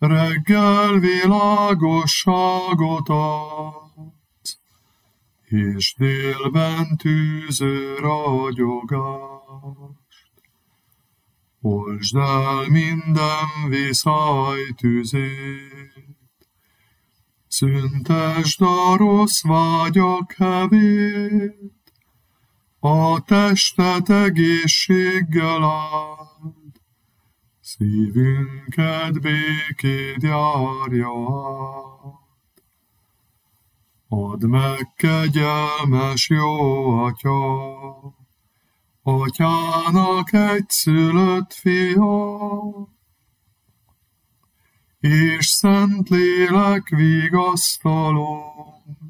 reggel világosságot adsz, és délben tűző ragyogást. Oltsd el minden viszály tüzét, szüntesd a rossz vágyak hevét, a testet egészséggel áld, szívünket békéd járja át. Add meg, kegyelmes jó Atya, Atyának egyszülött fia, és Szentlélek vigasztaló,